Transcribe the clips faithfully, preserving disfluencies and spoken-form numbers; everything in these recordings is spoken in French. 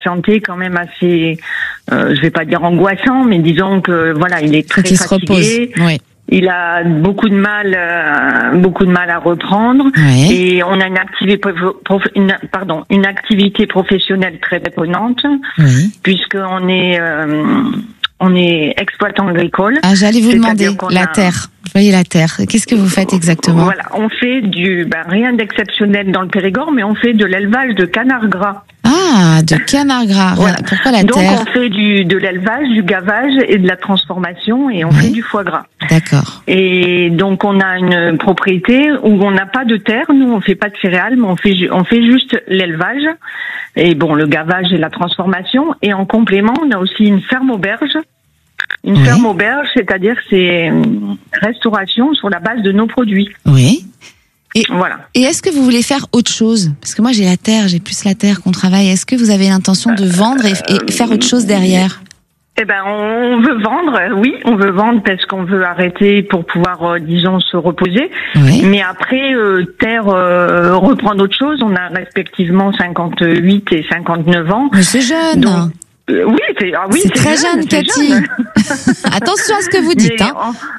santé quand même assez, euh, je vais pas dire angoissant, mais disons que voilà, il est très Faut qu'il fatigué. se repose. Oui. Il a beaucoup de mal, euh, beaucoup de mal à reprendre, Oui. et on a une activité, prof, une, pardon, une activité professionnelle très répondante, Oui. puisqu'on est, euh, on est exploitant agricole. Ah, j'allais vous demander C'est-à-dire qu'on la a- terre. Vous voyez la terre. Qu'est-ce que vous faites exactement? Voilà, on fait du, ben, rien d'exceptionnel dans le Périgord, mais on fait de l'élevage de canards gras. Ah, de canard gras. Voilà. Pourquoi la Donc terre? on fait du de l'élevage, du gavage et de la transformation, et on Oui. fait du foie gras. D'accord. Et donc on a une propriété où on n'a pas de terre, nous on fait pas de céréales, mais on fait ju- on fait juste l'élevage et bon le gavage et la transformation. Et en complément, on a aussi une ferme auberge. Une Oui. ferme auberge, c'est-à-dire c'est une restauration sur la base de nos produits. Oui. Et, Voilà. et est-ce que vous voulez faire autre chose? Parce que moi j'ai la terre, j'ai plus la terre qu'on travaille. Est-ce que vous avez l'intention de vendre et, et faire autre chose derrière? Eh ben, on veut vendre, oui, on veut vendre parce qu'on veut arrêter pour pouvoir, euh, disons, se reposer. Oui. Mais après, euh, terre, euh, reprendre autre chose. On a respectivement cinquante-huit et cinquante-neuf ans. Mais c'est jeune. Donc, euh, oui, c'est ah oui, c'est très jeune, c'est Cathy. jeune. Attention à ce que vous dites. Mais Hein.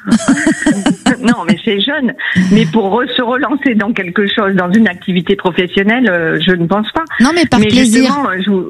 en- non, mais c'est jeune. Mais pour re- se relancer dans quelque chose, dans une activité professionnelle, euh, je ne pense pas. Non, mais par mais plaisir. justement, je vous-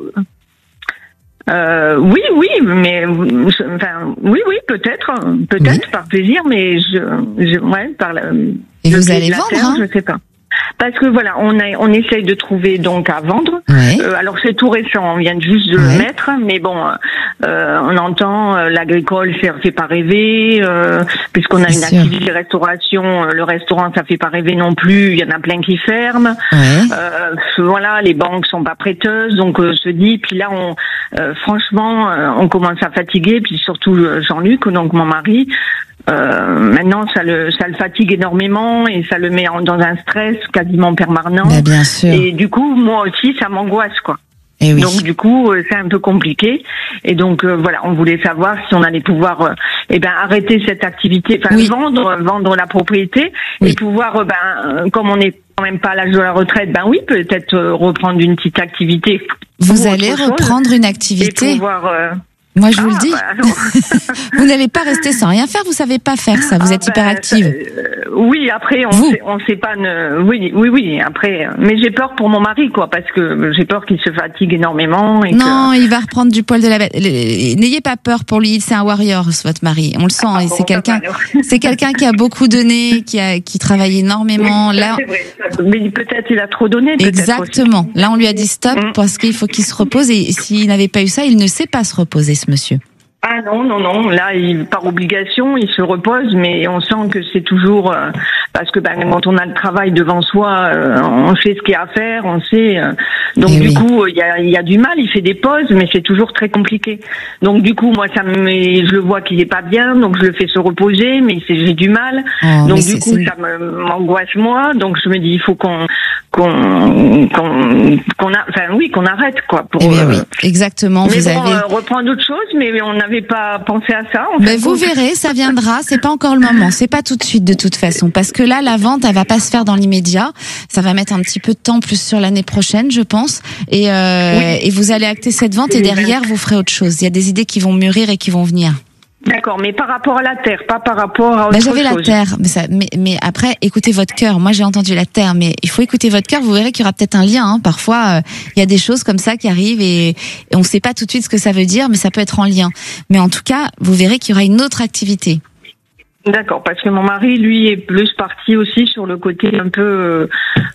Euh, oui, oui, mais enfin, oui, oui, peut-être, peut-être Oui. par plaisir, mais je, je ouais, par la, Et le vous pied allez de la vendre, terre, hein. je sais pas. Parce que voilà, on a, on essaye de trouver donc à vendre. Oui. Euh, alors c'est tout récent, on vient juste de Ouais. le mettre, mais bon, euh, on entend euh, l'agricole, ça fait pas rêver, euh, puisqu'on a C'est une sûr. activité restauration, euh, le restaurant ça fait pas rêver non plus, il y en a plein qui ferment. Ouais. Euh, voilà, les banques sont pas prêteuses, donc euh, se dit, puis là on, euh, franchement, euh, on commence à fatiguer, puis surtout euh, Jean-Luc, donc mon mari. Euh, maintenant, ça le, ça le fatigue énormément et ça le met en, dans un stress quasiment permanent. Bah, bien sûr. Et du coup, moi aussi, ça m'angoisse, quoi. Et oui. Donc du coup, euh, c'est un peu compliqué. Et donc euh, voilà, on voulait savoir si on allait pouvoir, euh, eh ben arrêter cette activité, enfin Oui. vendre, vendre la propriété Oui. et pouvoir, euh, ben euh, comme on n'est quand même pas à l'âge de la retraite, ben oui, peut-être euh, reprendre une petite activité. Vous ou allez autre chose, reprendre une et activité. pouvoir. Euh, Moi, je vous ah, le dis. bah, alors. Vous n'allez pas rester sans rien faire. Vous savez pas faire ça. Vous Ah, êtes ben, hyperactive. euh, oui, après on Vous. sait, on sait pas. Ne, oui, oui, oui. Après, euh, mais j'ai peur pour mon mari, quoi, parce que j'ai peur qu'il se fatigue énormément. Et Non, il va reprendre du poil de la bête. Le- N'ayez pas peur pour lui. C'est un warrior, votre mari. On le sent. Ah, et bon, c'est quelqu'un. ça va, alors. C'est quelqu'un qui a beaucoup donné, qui a, qui travaille énormément. Oui, ça, Là, c'est vrai. Ça- Mais peut-être il a trop donné. peut-être exactement. Là, on lui a dit stop Mm. parce qu'il faut qu'il se repose. Et s'il n'avait pas eu ça, il ne sait pas se reposer, ce monsieur. Ah non, non, non. Là, il, par obligation, il se repose, mais on sent que c'est toujours euh, parce que ben, quand on a le travail devant soi, euh, on sait ce qu'il y a à faire, on sait. euh, donc Eh du oui. coup, il y a, il y a du mal. Il fait des pauses, mais c'est toujours très compliqué. Donc du coup, moi, ça me, met- je le vois qu'il est pas bien, donc je le fais se reposer, mais c'est- j'ai du mal. Oh, mais donc c'est- du coup, c'est- ça me- m'angoisse moi. Donc je me dis, il faut qu'on qu'on qu'on qu'on a, enfin oui, qu'on arrête quoi. Pour, Eh bien, euh, oui, exactement. mais Vous bon, avez. euh, reprendre autre chose, mais on n'avait pas pensé à ça. en Ben fait. vous verrez, ça viendra. C'est pas encore le moment. C'est pas tout de suite de toute façon, parce que là, la vente, elle va pas se faire dans l'immédiat. Ça va mettre un petit peu de temps, plus sur l'année prochaine, je pense. Et euh, Oui. et vous allez acter cette vente et derrière, vous ferez autre chose. Il y a des idées qui vont mûrir et qui vont venir. D'accord, mais par rapport à la terre, pas par rapport à autre Ben j'avais la chose. terre, mais, ça, mais mais après, écoutez votre cœur. Moi, j'ai entendu la terre, mais il faut écouter votre cœur. Vous verrez qu'il y aura peut-être un lien. Hein. Parfois, euh, il y a des choses comme ça qui arrivent et, et on ne sait pas tout de suite ce que ça veut dire, mais ça peut être en lien. Mais en tout cas, vous verrez qu'il y aura une autre activité. D'accord, parce que mon mari, lui, est plus parti aussi sur le côté un peu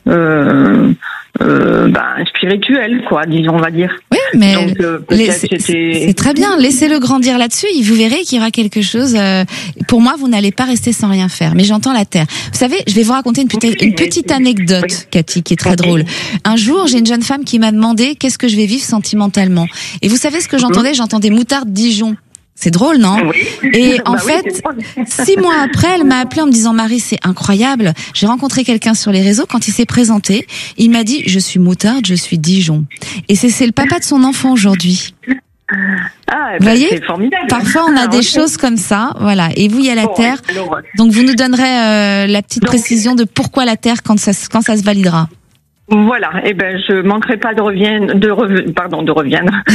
euh, euh, ben, spirituel, quoi, disons, on va dire. Oui, mais Donc, euh, les- peut-être c'est c'était- c'est très bien. Laissez-le grandir là-dessus. Et vous verrez qu'il y aura quelque chose. euh, pour moi, vous n'allez pas rester sans rien faire. Mais j'entends la terre. Vous savez, je vais vous raconter une, petite- une petite anecdote, Oui. Cathy, qui est très Oui. drôle. Un jour, j'ai une jeune femme qui m'a demandé qu'est-ce que je vais vivre sentimentalement. Et vous savez ce que j'entendais? J'entendais moutarde Dijon. C'est drôle, non? Oui. Et en Bah oui, fait, c'est drôle. six mois après, elle m'a appelé en me disant, Marie, c'est incroyable. J'ai rencontré quelqu'un sur les réseaux. Quand il s'est présenté, il m'a dit, je suis moutarde, je suis Dijon. Et c'est c'est le papa de son enfant aujourd'hui. Ah, Vous ben, voyez, c'est formidable. Parfois, on a Ah, des ok. choses comme ça, voilà. Et vous, il y a la Bon, terre. alors, Donc, vous nous donnerez euh, la petite Donc- précision de pourquoi la terre quand ça, se- quand ça se validera. voilà, eh ben, je manquerai pas de revienne, de rev- pardon, de reviendre.